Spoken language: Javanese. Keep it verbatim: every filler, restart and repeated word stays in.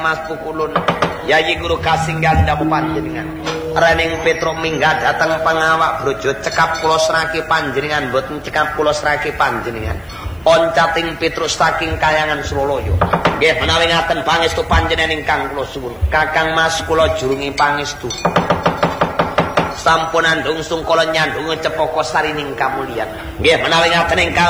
Mas Pukulun Yayi Guru Kasinggan damu panjenengan Rening Petruk minggat dateng pengawak brojo cekap kula serake panjenengan boten cekap kula serake panjenengan oncating Petruk saking kayangan Suralaya nggih menawi ngaten pangestu panjenengan ingkang kula suwun Kakang Mas kula jurungi pangestu sampun andung sungkala nyandung cepaka sarining kamulyan nggih menawi ngaten ingkang